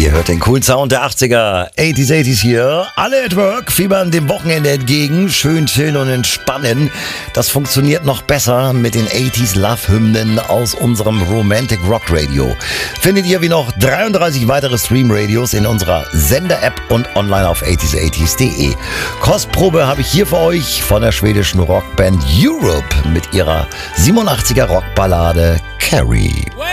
Ihr hört den coolen Sound der 80er, 80s hier. Alle at work, fiebern dem Wochenende entgegen, schön chillen und entspannen. Das funktioniert noch besser mit den 80s Love-Hymnen aus unserem Romantic Rock Radio. Findet ihr wie noch 33 weitere Stream-Radios in unserer Sender-App und online auf 80s80s.de. Kostprobe habe ich hier für euch von der schwedischen Rockband Europe mit ihrer 87er Rockballade Carrie.